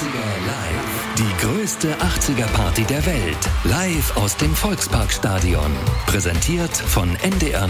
Live. Die größte 80er-Party der Welt. Live aus dem Volksparkstadion. Präsentiert von NDR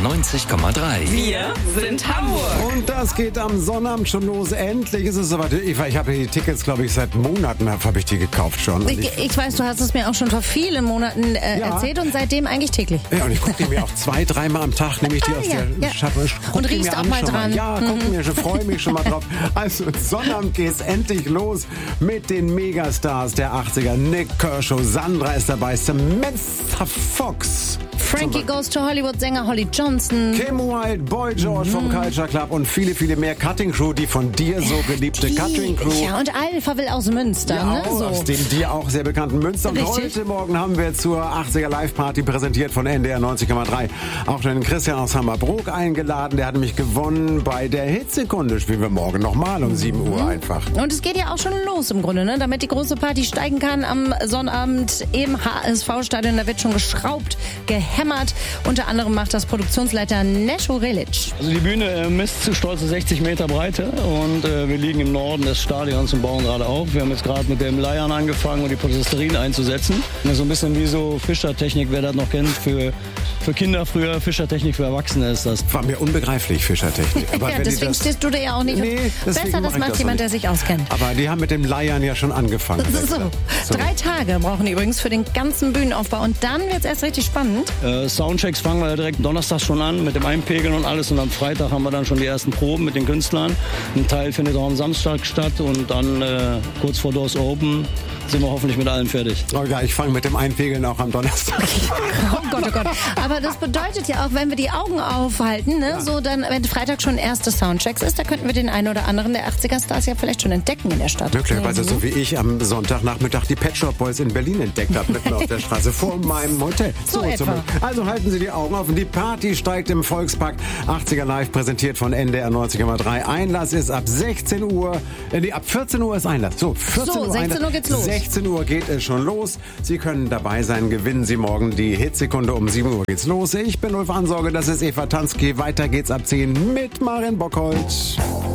90,3. Wir sind Hamburg. Und das geht am Sonnabend schon los. Endlich ist es soweit. Eva, ich habe die Tickets, glaube ich, seit Monaten habe ich die gekauft schon. Ich weiß, du hast es mir auch schon vor vielen Monaten erzählt und seitdem eigentlich täglich. Ja, und ich gucke die mir auch 2-3 Mal am Tag, nehme ich die aus der Schatten. Und riechst auch mal dran. Ja, guck mir, freue mich schon mal drauf. Also Sonnabend geht's endlich los mit den Megastars der 80er. Nick Kershaw, Sandra ist dabei, Samantha Fox. Frankie Goes to Hollywood, Sänger Holly Johnson. Kim Wilde, Boy George vom Culture Club und viele, viele mehr. Cutting Crew, die von dir so geliebte Cutting Crew. Ja, und Alpha will aus Münster, ja, ne? So. Aus dem dir auch sehr bekannten Münster. Und heute Morgen haben wir zur 80er Live-Party präsentiert von NDR 90,3 auch den Christian aus Hammerbrook eingeladen. Der hat nämlich gewonnen bei der Hitsekunde. Spielen wir morgen nochmal um 7 Uhr einfach. Und es geht ja auch schon los im Grunde, ne? Damit die große Party steigen kann am Sonnabend im HSV-Stadion. Da wird schon geschraubt, gehämmert. Unter anderem macht das Produktionsleiter Nesho Relic. Also die Bühne misst zu stolze 60 Meter Breite und wir liegen im Norden des Stadions und bauen gerade auf. Wir haben jetzt gerade mit dem Leiern angefangen, um die Polystyren einzusetzen. So ein bisschen wie so Fischertechnik, wer das noch kennt, für Kinder früher, Fischertechnik für Erwachsene ist das. War mir unbegreiflich, Fischertechnik. Aber ja, deswegen stehst du da ja auch nicht. Nee, besser, das macht jemand, der sich auskennt. Aber die haben mit dem Leiern ja schon angefangen. So. 3 Tage brauchen die übrigens für den ganzen Bühnenaufbau. Und dann wird es erst richtig spannend. Soundchecks fangen wir direkt donnerstag schon an mit dem Einpegeln und alles. Und am Freitag haben wir dann schon die ersten Proben mit den Künstlern. Ein Teil findet auch am Samstag statt. Und dann kurz vor Doors Open sind wir hoffentlich mit allem fertig. Oh ja, ich fange mit dem Einpegeln auch am Donnerstag. Oh Gott, oh Gott. Aber das bedeutet ja auch, wenn wir die Augen aufhalten, ne, so dann, wenn Freitag schon erste Soundchecks ist, da könnten wir den einen oder anderen der 80er-Stars ja vielleicht schon entdecken in der Stadt. Möglicherweise so wie ich am Sonntagnachmittag die Pet Shop Boys in Berlin entdeckt habe, mitten auf der Straße vor meinem Hotel. So etwa. Also halten Sie die Augen offen. Die Party steigt im Volkspark. 80er Live präsentiert von NDR 90,3. Einlass ist ab 16 Uhr. Ab 14 Uhr ist Einlass. So, 16 Uhr geht's los. 16 Uhr geht es schon los. Sie können dabei sein. Gewinnen Sie morgen die Hitsekunde. Um 7 Uhr geht's los. Ich bin Ulf Ansorge. Das ist Eva Tansky. Weiter geht's ab 10 mit Maren Bockholz.